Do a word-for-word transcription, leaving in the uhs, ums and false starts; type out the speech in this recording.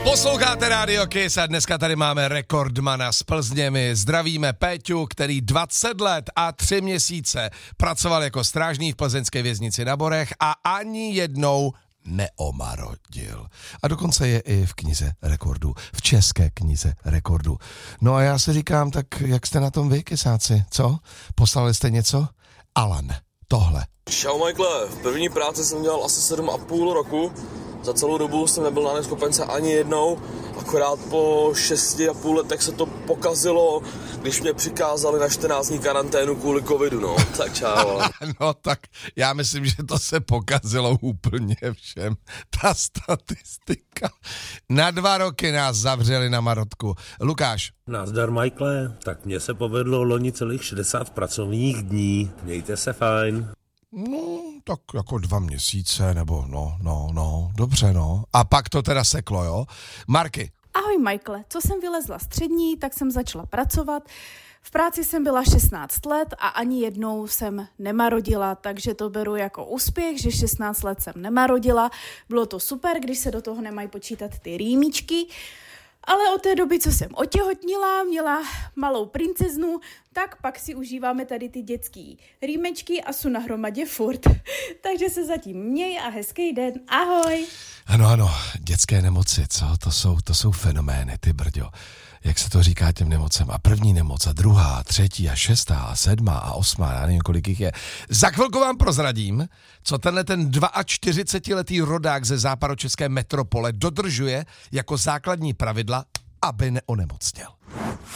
Posloucháte Radio Kiss a dneska tady máme rekordmana z Plzně. My zdravíme Péťu, který dvacet let a tři měsíce pracoval jako strážný v plzeňské věznici na Borech a ani jednou neomarodil. A dokonce je i v knize rekordů, v české knize rekordů. No a já si říkám, tak jak jste na tom vy, kysáci, co? Poslali jste něco? Alan, tohle. Čau Michaele, v první práci jsem dělal asi sedm a půl roku. Za celou dobu jsem nebyl na neschopence ani jednou, akorát po šesti a půl letech se to pokazilo, když mě přikázali na čtrnáct dní karanténu kvůli covidu, no, tak čau. No tak já myslím, že to se pokazilo úplně všem, ta statistika. Na dva roky nás zavřeli na Marotku. Lukáš. Nazdar Michaele, tak mně se povedlo loni celých šedesát pracovních dní, mějte se fajn. No, tak jako dva měsíce, nebo no, no, no, dobře, no. A pak to teda seklo, jo? Marky. Ahoj Michaele, co jsem vylezla střední, tak jsem začala pracovat. V práci jsem byla šestnáct let a ani jednou jsem nemarodila, takže to beru jako úspěch, že šestnáct let jsem nemarodila. Bylo to super, když se do toho nemají počítat ty rýmičky. Ale od té doby, co jsem otěhotnila, měla malou princeznu, tak pak si užíváme tady ty dětský rýmečky a jsou na hromadě furt. Takže se zatím měj a hezký den. Ahoj. Ano, ano, dětské nemoci, co? To jsou, to jsou fenomény, ty brďo. Jak se to říká těm nemocem? A první nemoc, a druhá, a třetí, a šestá, a sedmá, a osmá, já nevím, kolik jich je. Za chvilku vám prozradím, co tenhle ten čtyřicetiletý rodák ze západočeské metropole dodržuje jako základní pravidla, aby neonemocněl.